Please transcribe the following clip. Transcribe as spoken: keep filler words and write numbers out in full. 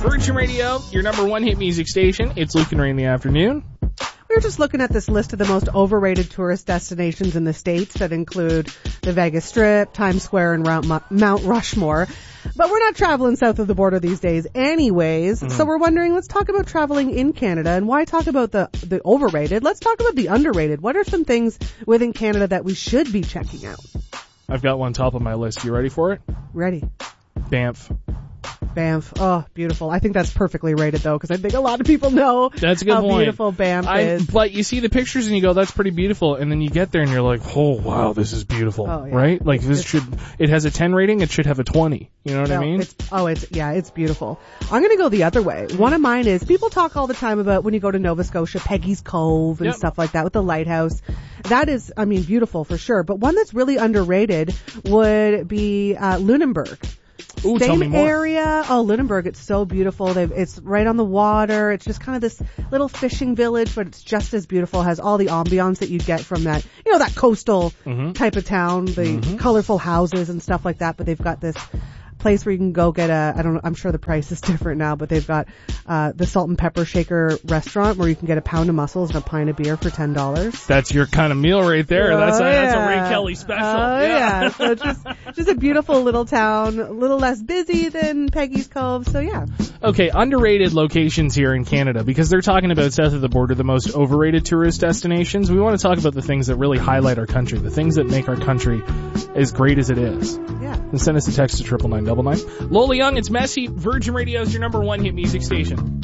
Virgin Radio, your number one hit music station. It's Luke and Ray in the afternoon. We were just looking at this list of the most overrated tourist destinations in the States that include the Vegas Strip, Times Square, and Mount Rushmore. But we're not traveling south of the border these days anyways. Mm-hmm. So we're wondering, let's talk about traveling in Canada. And why talk about the, the overrated? Let's talk about the underrated. What are some things within Canada that we should be checking out? I've got one top of my list. You ready for it? Ready. Banff. Banff. Oh, beautiful. I think that's perfectly rated, though, because I think a lot of people know that's a good how point. beautiful Banff I, is. But you see the pictures and you go, that's pretty beautiful. And then you get there and you're like, oh, wow, this is beautiful. Oh, yeah. Right? Like, this it's, should, it has a ten rating. It should have a twenty. You know what no, I mean? It's, oh, it's, yeah, it's beautiful. I'm going to go the other way. One of mine is, people talk all the time about when you go to Nova Scotia, Peggy's Cove and yep. stuff like that with the lighthouse. That is, I mean, beautiful for sure. But one that's really underrated would be uh, Lunenburg. Ooh, Same tell me more. area. Oh, Lunenburg, it's so beautiful. They've, it's right on the water. It's just kind of this little fishing village, but it's just as beautiful. It has all the ambiance that you get from that, you know, that coastal mm-hmm. type of town, the mm-hmm. colorful houses and stuff like that. But they've got this place where you can go get a, I don't know, I'm sure the price is different now, but they've got uh the Salt and Pepper Shaker restaurant where you can get a pound of mussels and a pint of beer for ten dollars. That's your kind of meal right there. Oh, that's, a, yeah. that's a Ray Kelly special. Oh, yeah. yeah. So it's just, just a beautiful little town, a little less busy than Peggy's Cove, so yeah. Okay, underrated locations here in Canada, because they're talking about south of the border, the most overrated tourist destinations. We want to talk about the things that really highlight our country, the things that make our country as great as it is. Yeah. And send us a text to triple nine double nine. Lola Young, it's Messy. Virgin Radio is your number one hit music station.